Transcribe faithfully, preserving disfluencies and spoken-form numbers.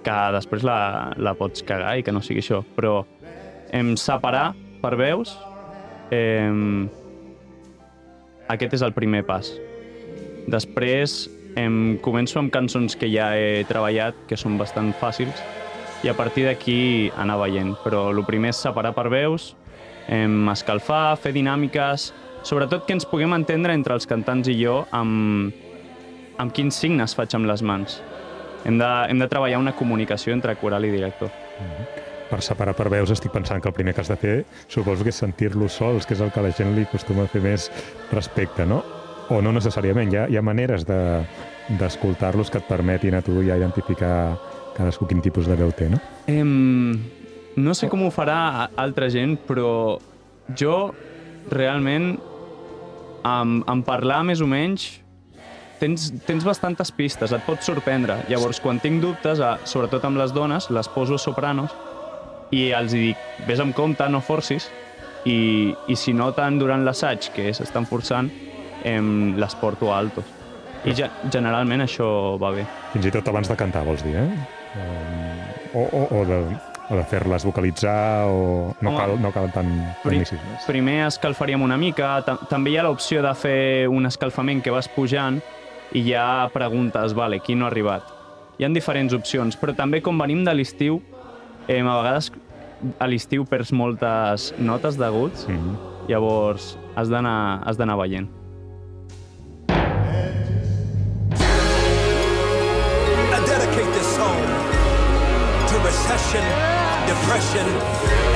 que després la, la pots cagar i que no sigui això, però em separar per veus, eh, aquest és el primer pas. Després em començo amb cançons que ja he treballat, que són bastant fàcils, i a partir d'aquí anar veient. Però el primer és separar per veus, em escalfar, fer dinàmiques, sobretot que ens puguem entendre entre els cantants i jo amb, amb quins signes faig amb les mans. Hem de, hem de treballar una comunicació entre coral i director. Mm-hmm. Per separar per veus estic pensant que el primer que has de fer suposo que és sentir-los sols, que és el que la gent li acostuma a fer més respecte, no? O no necessàriament, hi ha, hi ha maneres de, d'escoltar-los que et permetin a tu ja identificar cadascú quin tipus de veu té, no? Em, no sé com ho farà altra gent, però jo realment en, en parlar més o menys tens, tens bastantes pistes, et pot sorprendre. Llavors, quan tinc dubtes, sobretot amb les dones, les poso sopranos i els dic, vés amb compte, no forcis, i, i si noten durant l'assaig que s'estan forçant, em, les porto a altos. I ja, generalment això va bé. Fins i tot abans de cantar, vols dir, eh? O, o, o de, o de fer-les vocalitzar, o no, Home, cal, no cal tant inicis. Primer escalfaríem una mica, també hi ha l'opció de fer un escalfament que vas pujant i ja preguntes, vale, qui no ha arribat? Hi ha diferents opcions, però també com venim de l'estiu, Eh, a vegades a l'estiu perds moltes notes d'aguts, mm-hmm. Llavors has d'anar has d'anar veient. I dedicate this song to recession, depression,